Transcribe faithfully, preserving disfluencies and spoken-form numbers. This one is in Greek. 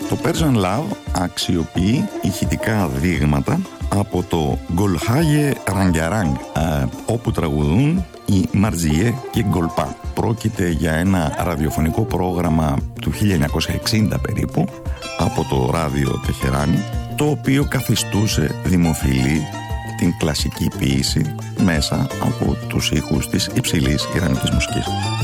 Το Persian Love αξιοποιεί ηχητικά δείγματα από το Golhaye Rangarang, όπου τραγουδούν οι Μαρτζιέ και Γκολπά. Πρόκειται για ένα ραδιοφωνικό πρόγραμμα του χίλια εννιακόσια εξήντα περίπου από το ράδιο Τεχεράνι, το οποίο καθιστούσε δημοφιλή την κλασική ποίηση μέσα από τους ήχους της υψηλής ιρανικής μουσικής.